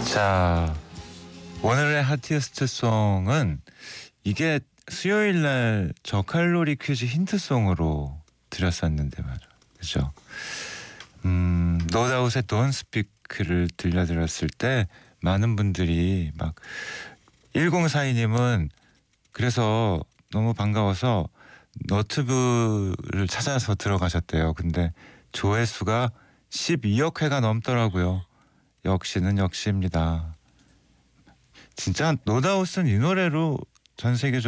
자, 오늘의 핫티스트 송은 이게 수요일 날 저칼로리 퀴즈 힌트송으로 드렸었는데 말이야. 그죠? 노다웃의 Don't Speak를 들려드렸을 때 많은 분들이 막 1042님은 그래서 너무 반가워서 너튜브를 찾아서 들어가셨대요. 근데 조회수가 12억 회가 넘더라고요. 역시는 역시입니다. 진짜 노다웃은 이 노래로 전 세계적으로